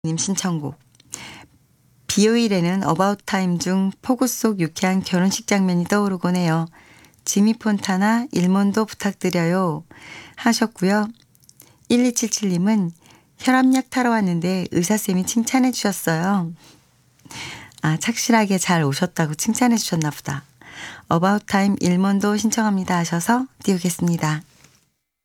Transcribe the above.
님 신청곡. 비오일에는 어바웃 타임 중 폭우 속 유쾌한 결혼식 장면이 떠오르곤 해요. 지미 폰타나 일몬도 부탁드려요 하셨고요. 1277님은 혈압약 타러 왔는데 의사쌤이 칭찬해 주셨어요. 아, 착실하게 잘 오셨다고 칭찬해 주셨나 보다. 어바웃 타임 일몬도 신청합니다 하셔서 띄우겠습니다.